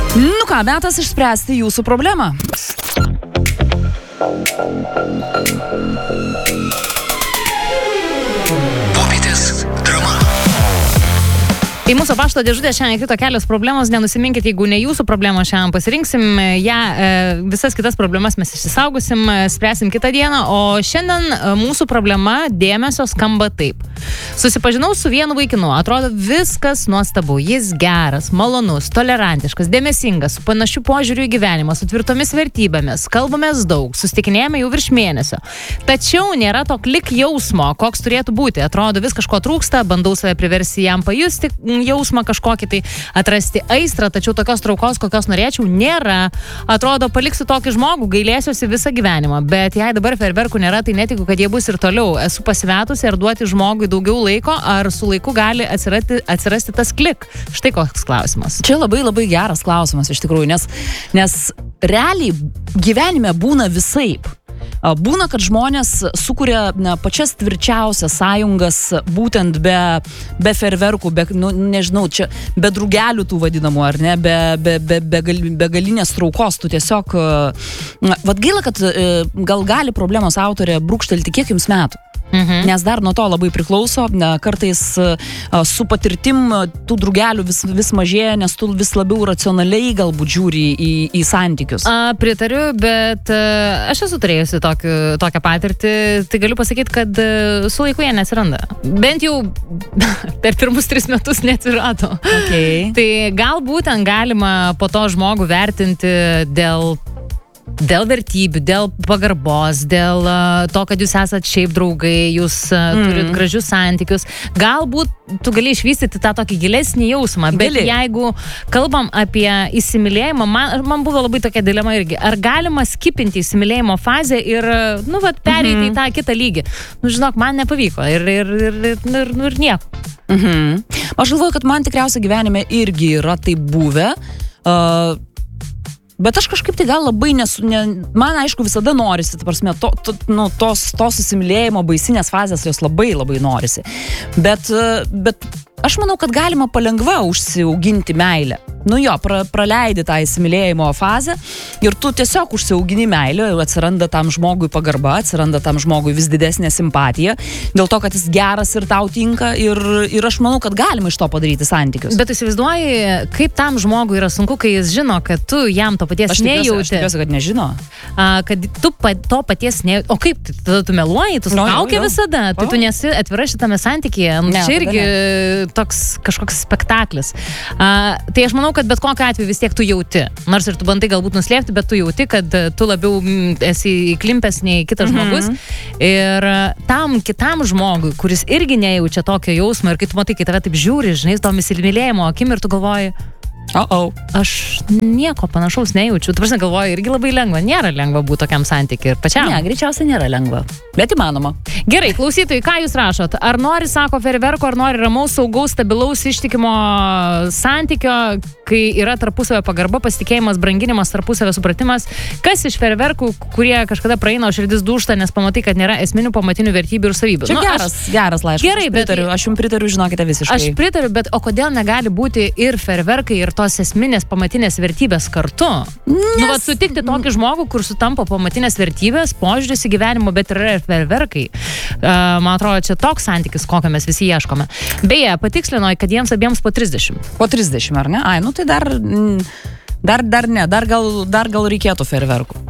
Nu ką, metas išspręsti jūsų problemą. Popietės drama. Į mūsų pašto dėžutę šiandien krito kelios problemos, nenusiminkit, jeigu ne jūsų problemos šiandien pasirinksim, visas kitas problemas mes išsisaugosim, spręsim kitą dieną, o šiandien mūsų problema dėmesio skamba taip. Susipažinau su vienu vaikinu, atrodo viskas nuostabu, jis geras, malonus, tolerantiškas, dėmesingas, su panašiu požiūriu į gyvenimą, su tvirtomis vertybėmis, kalbamės daug, susitikinėjame jau virš mėnesio. Tačiau nėra to klik jausmo, koks turėtų būti, atrodo vis kažko trūksta, bandau save priversti jam pajusti jausmą kažkokį tai, atrasti aistrą, tačiau tokios traukos, kokios norėčiau, nėra. Atrodo, paliksiu tokį žmogų, gailėsiuosi visą gyvenimą, bet jei dabar fejerverkų nėra, tai netikiu, kad jie bus ir toliau. Esu pasimetusi, ar duoti žmogui daugiau laiko, ar su laiku gali atsirasti tas klik. Štai koks klausimas. Čia labai labai geras klausimas iš tikrųjų, nes realiai gyvenime būna visaip. Būna, kad žmonės sukuria pačias tvirčiausias sąjungas būtent be fejerverkų, be drugelių tų vadinamų, ar ne, be galinės traukos, tu tiesiog... Vat gaila, kad gal gali problemos autorė brūkštelti kiek jums metų. Nes dar nuo to labai priklauso, kartais su patirtim tų drugelių vis mažėja, nes tu vis labiau racionaliai galbūt žiūri į santykius. Pritariu, bet aš esu turėjusi tokią patirtį, tai galiu pasakyti, kad su laiku jie neatsiranda. Bent jau per pirmus 3 metus neatsirado. Okay. Tai galbūt ten galima po to žmogų vertinti dėl vertybių, dėl pagarbos, dėl to, kad jūs esat šiaip draugai, jūs turit gražius santykius. Galbūt tu gali išvystyti tą tokį gilesnį jausmą, bet jeigu kalbam apie įsimylėjimą, man buvo labai tokia dilema irgi. Ar galima skipinti įsimylėjimo fazę ir, pereiti į tą kitą lygį? Žinok, man nepavyko ir nieko. Aš galvoju, kad man tikriausiai gyvenime irgi yra taip buvę. Bet aš kažkaip tai gal labai man aišku visada norisi, ta prasme, tos susimylėjimo baisinės fazės jos labai labai norisi. Bet aš manau, kad galima palengva užsiauginti meilę. Praleidi tą įsimylėjimo fazę ir tu tiesiog užsiaugini meilę, atsiranda tam žmogui pagarba, atsiranda tam žmogui vis didesnė simpatija, dėl to, kad jis geras ir tau tinka ir aš manau, kad galima iš to padaryti santykius. Bet įsivaizduoji, kaip tam žmogui yra sunku, kai jis žino, kad tu jam to paties nejauti. Aš tikiuosi, kad nežino. Kad tu to paties nejauti. O kaip, tada tu meluoji, tu skaukia visada, tai tu nesi atvira šitame santykyje. Čia irgi toks kažkoks spektaklis. Tai aš manau, kad bet kokiu atveju vis tiek tu jauti. Nors ir tu bandai galbūt nuslėpti, bet tu jauti, kad tu labiau esi įklimpęs nei kitas žmogus. Ir tam kitam žmogui, kuris irgi nejaučia tokio jausmo ir kai tu matai, kai tave taip žiūri, žinai, tom įsimylėjimo akim ir tu galvoji, aš nieko panašaus nejaučiu. Tu prasme galvoji, irgi labai lengva. Nėra lengva būti tokiam santykiui ir pačiam. Ne, greičiausiai nėra lengva. Bet įmanoma. Gerai, klausytojai, ką jūs rašot? Ar nori, sako, fejerverko, ar nori ramaus, saugaus, stabilaus, ištikimo santykio, kai yra tarpusavio pagarba, pasitikėjimas, branginimas, tarpusavio supratimas? Kas iš fejerverkų, kurie kažkada praeina, o širdis dūžta, nes pamatai, kad nėra esminių pamatinių vertybių ir savybių? Čia geras laiškas. Gerai, aš jums pritariu, žinokite visiškai. Aš pritariu, bet o kodėl negali būti ir fejerverkai, ir tos esminės pamatinės vertybės kartu? Sutikti tokį žmogų, kur sutampa pamatinės vertybės, požiūris į gyvenimą, bet yra ir fejerverkai. Man atrodo, čia toks santykis, kokio mes visi ieškome. Beje, patikslino, kad jiems abiems po 30. Po 30, ar ne? Tai dar ne, dar gal reikėtų fejerverkų.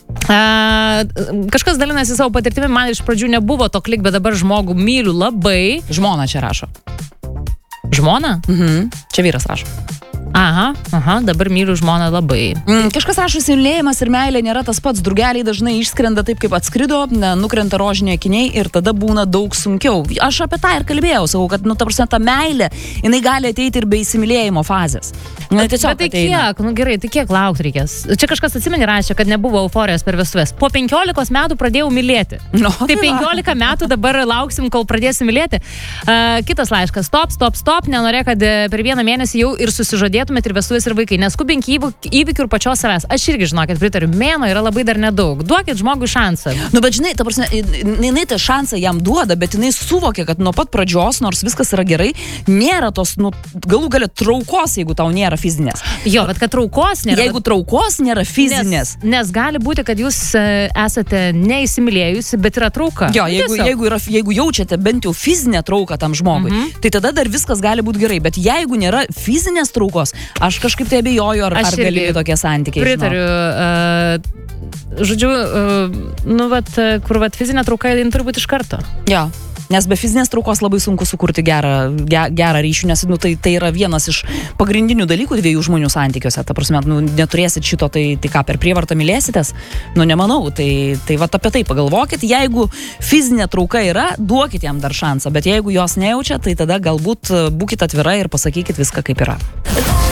Kažkas dalinasi savo patirtimi, man iš pradžių nebuvo to klik, bet dabar žmogų myliu labai. Žmona čia rašo. Žmona? Čia vyras rašo. Aha, dabar myliu žmoną labai. Kažkas rašo, įsimylėjimas ir meilė nėra tas pats, drugeliai dažnai išskrenda taip, kaip atskrido, nukrenta rožiniai akiniai ir tada būna daug sunkiau. Aš apie tą ir kalbėjau, sakau, kad, ta prasme, ta meilė, jinai gali ateiti ir be įsimylėjimo fazės. Bet tai kiek, gerai, tai kiek laukti reikės? Čia kažkas atsimeni rašė, kad nebuvo euforijos per vestuves. Po 15 metų pradėjau mylėti. Tai 15 metų dabar lauksim, kol pradėsim mylėti. Kitas laiškas, stop, nenorė, kad per vieną mėnesį jau ir susižadėtų turėtumėte ir vestuvės, ir vaikai. Neskubink įvykių ir pačios savęs. Aš irgi žinokit, pritariu, mėnuo yra labai dar nedaug. Duokit žmogui šansą. Nu, bet žinai, ta prasme, jinai tą šansą jam duoda, bet jinai suvokia, kad nuo pat pradžios, nors viskas yra gerai, nėra tos, nu, galų galia traukos, jeigu tau nėra fizinės. Jo, bet kad traukos nėra. Jeigu traukos nėra fizinės. Nes gali būti, kad jūs esate neįsimylėjusi, bet yra trauka. Jo, jeigu jaučiate bent jau fizinę trauką tam žmogui, tai tada dar viskas gali būti gerai, bet jeigu nėra fizinės traukos, aš kažkaip tai abejoju, ar gali tokie santykiai. Pritariu. Žodžiu, kur fizinė trauka, jin turi būti iš karto. Jo. Nes be fizinės traukos labai sunku sukurti gerą ryšių, nes tai yra vienas iš pagrindinių dalykų dviejų žmonių santykiuose. Ta prasme, neturėsit šito, tai ką, per prievartą mylėsitės? Nemanau. Tai vat apie tai pagalvokit. Jeigu fizinė trauka yra, duokit jam dar šansą, bet jeigu jos nejaučia, tai tada galbūt būkit atvira ir pasakykit viską, kaip yra.